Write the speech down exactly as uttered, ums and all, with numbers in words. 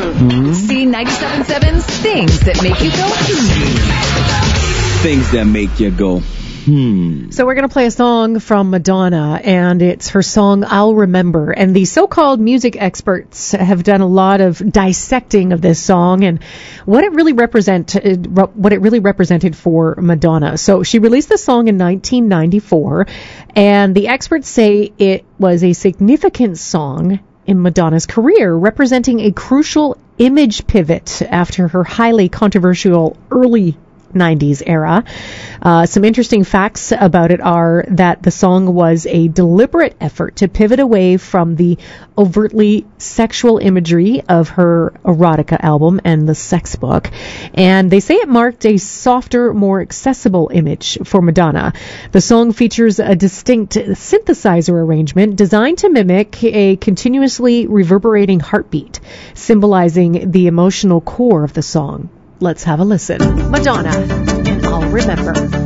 C ninety-seven point seven's Things That Make You Go Hmm. Things that make you go hmm. So we're going to play a song from Madonna, and it's her song I'll Remember. And the so-called music experts have done a lot of dissecting of this song and what it really represent what it really represented for Madonna. So she released the song in nineteen ninety-four, and the experts say it was a significant song in Madonna's career, representing a crucial image pivot after her highly controversial early nineties era. Uh, some interesting facts about it are that the song was a deliberate effort to pivot away from the overtly sexual imagery of her erotica album and the Sex Book. And they say it marked a softer, more accessible image for Madonna. The song features a distinct synthesizer arrangement designed to mimic a continuously reverberating heartbeat, symbolizing the emotional core of the song. Let's have a listen. Madonna, and I'll Remember.